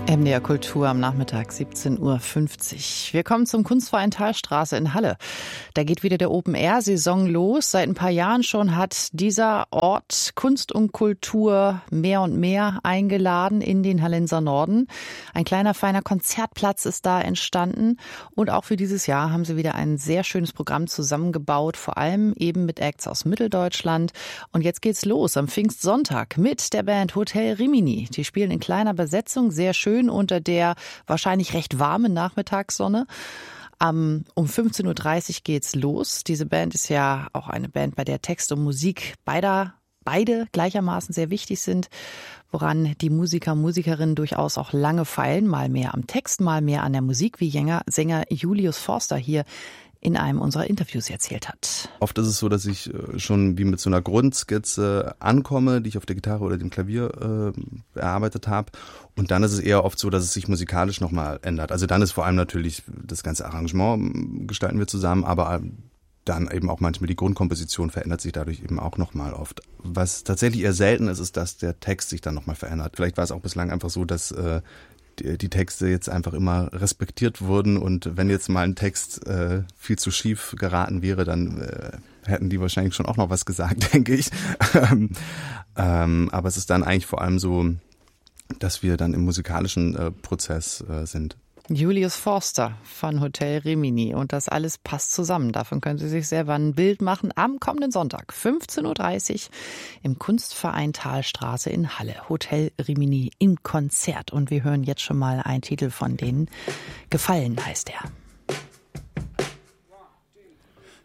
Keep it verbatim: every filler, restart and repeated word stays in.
M D R Kultur am Nachmittag, siebzehn Uhr fünfzig. Wir kommen zum Kunstverein Thalstraße in Halle. Da geht wieder der Open-Air-Saison los. Seit ein paar Jahren schon hat dieser Ort Kunst und Kultur mehr und mehr eingeladen in den Hallenser Norden. Ein kleiner, feiner Konzertplatz ist da entstanden. Und auch für dieses Jahr haben sie wieder ein sehr schönes Programm zusammengebaut, vor allem eben mit Acts aus Mitteldeutschland. Und jetzt geht's los am Pfingstsonntag mit der Band Hotel Rimini. Die spielen in kleiner Besetzung, sehr schön unter der wahrscheinlich recht warmen Nachmittagssonne. Um, um fünfzehn Uhr dreißig geht's los. Diese Band ist ja auch eine Band, bei der Text und Musik beider, beide gleichermaßen sehr wichtig sind, woran die Musiker, Musikerinnen durchaus auch lange feilen. Mal mehr am Text, mal mehr an der Musik, wie Sänger Julius Forster hier in einem unserer Interviews erzählt hat. Oft ist es so, dass ich schon wie mit so einer Grundskizze ankomme, die ich auf der Gitarre oder dem Klavier äh, erarbeitet habe. Und dann ist es eher oft so, dass es sich musikalisch nochmal ändert. Also dann ist vor allem natürlich das ganze Arrangement gestalten wir zusammen, aber dann eben auch manchmal die Grundkomposition verändert sich dadurch eben auch nochmal oft. Was tatsächlich eher selten ist, ist, dass der Text sich dann nochmal verändert. Vielleicht war es auch bislang einfach so, dass äh, die, die Texte jetzt einfach immer respektiert wurden und wenn jetzt mal ein Text äh, viel zu schief geraten wäre, dann äh, hätten die wahrscheinlich schon auch noch was gesagt, denke ich. ähm, aber es ist dann eigentlich vor allem so, dass wir dann im musikalischen äh, Prozess äh, sind. Julius Forster von Hotel Rimini. Und das alles passt zusammen. Davon können Sie sich selber ein Bild machen am kommenden Sonntag, fünfzehn Uhr dreißig im Kunstverein Thalstraße in Halle. Hotel Rimini im Konzert. Und wir hören jetzt schon mal einen Titel von denen. Gefallen heißt er.